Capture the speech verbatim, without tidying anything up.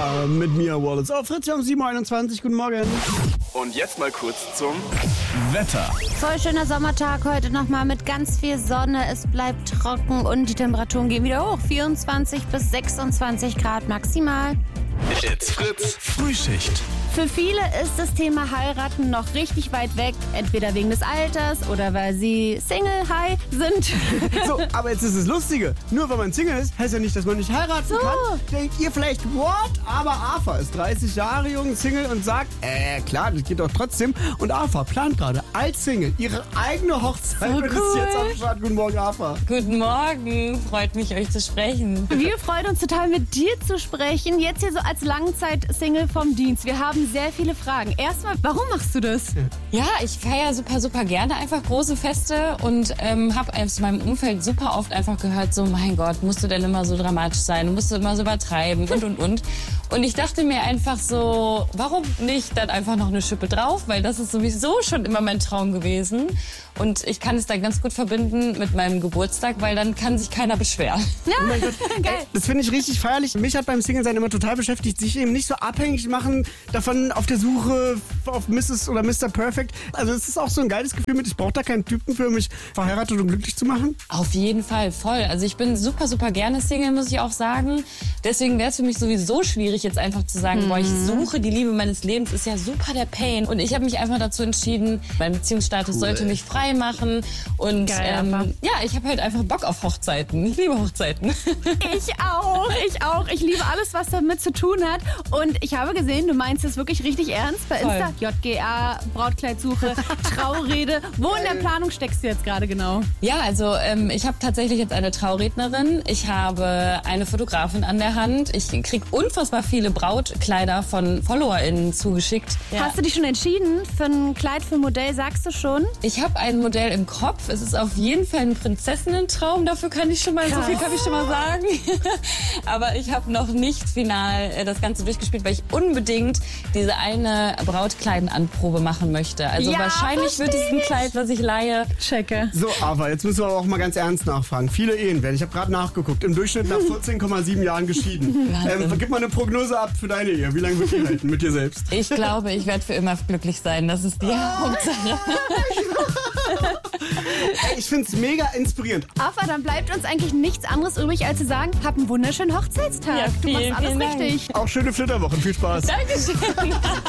Wetter mit Mia Wallace auf Fritz um sieben Uhr einundzwanzig. Guten Morgen. Und jetzt mal kurz zum Wetter. Voll schöner Sommertag heute nochmal mit ganz viel Sonne. Es bleibt trocken und die Temperaturen gehen wieder hoch. vierundzwanzig bis sechsundzwanzig Grad maximal. It's Fritz. Frühschicht. Für viele ist das Thema Heiraten noch richtig weit weg. Entweder wegen des Alters oder weil sie Single-High sind. So, aber jetzt ist es Lustige. Nur weil man Single ist, heißt ja nicht, dass man nicht heiraten So. kann. Denkt ihr vielleicht, what? Aber Arthur ist dreißig Jahre jung, Single und sagt, äh, klar, das geht doch trotzdem. Und Arthur plant gerade als Single ihre eigene Hochzeit. So und ist cool. jetzt am Start. Guten Morgen, Arthur. Guten Morgen, freut mich, euch zu sprechen. Wir freuen uns total, mit dir zu sprechen. Jetzt hier so als Langzeit-Single vom Dienst. Wir haben sehr viele Fragen. Erstmal, warum machst du das? Ja, ich feiere super, super gerne einfach große Feste und ähm, habe aus meinem Umfeld super oft einfach gehört, so mein Gott, musst du denn immer so dramatisch sein, musst du immer so übertreiben und, und, und. Und ich dachte mir einfach so, warum nicht dann einfach noch eine Schippe drauf, weil das ist sowieso schon immer mein Traum gewesen. Und ich kann es dann ganz gut verbinden mit meinem Geburtstag, weil dann kann sich keiner beschweren. Ja, Oh mein Gott. geil. Ey, das finde ich richtig feierlich. Mich hat beim Single-Sein immer total beschäftigt, sich eben nicht so abhängig machen davon auf der Suche auf Misses oder Mister Perfect. Also es ist auch so ein geiles Gefühl mit, ich brauche da keinen Typen für, mich verheiratet und glücklich zu machen. Auf jeden Fall, voll. Also ich bin super, super gerne Single, muss ich auch sagen. Deswegen wäre es für mich sowieso schwierig, jetzt einfach zu sagen, mhm. boah, ich suche die Liebe meines Lebens, ist ja super der Pain. Und ich habe mich einfach dazu entschieden, mein Beziehungsstatus cool. sollte mich frei machen. Und Geil, ähm, ja, ich habe halt einfach Bock auf Hochzeiten. Ich liebe Hochzeiten. Ich auch, ich auch. Ich liebe alles, was damit zu tun hat. Und ich habe gesehen, du meinst es wirklich richtig ernst bei Insta. Voll. J G A, Brautkleidsuche, Traurede. Wo in der Planung steckst du jetzt gerade genau? Ja, also ähm, ich habe tatsächlich jetzt eine Traurednerin. Ich habe eine Fotografin an der Hand. Ich kriege unfassbar viele Brautkleider von FollowerInnen zugeschickt. Ja. Hast du dich schon entschieden für ein Kleid, für ein Modell, sagst du schon? Ich habe ein Modell im Kopf. Es ist auf jeden Fall ein Prinzessinnentraum. Dafür kann ich schon mal, so viel kann ich schon mal sagen. Aber ich habe noch nicht final äh, das Ganze durchgespielt, weil ich unbedingt diese eine Brautkleidenanprobe machen möchte. Also Ja, wahrscheinlich wird es ein Kleid, was ich leihe. Checke. So, aber jetzt müssen wir aber auch mal ganz ernst nachfragen. Viele Ehen werden, ich habe gerade nachgeguckt, im Durchschnitt nach vierzehn Komma sieben Jahren geschieden. ähm, gib mal eine Prognose ab für deine Ehe. Wie lange wird die halten mit dir selbst? Ich glaube, ich werde für immer glücklich sein. Das ist die Hauptsache. Ey, ich find's mega inspirierend. Afa, dann bleibt uns eigentlich nichts anderes übrig, als zu sagen, hab einen wunderschönen Hochzeitstag. Ja, du machst vielen, alles vielen Dank. richtig. Auch schöne Flitterwochen. Viel Spaß. Dankeschön.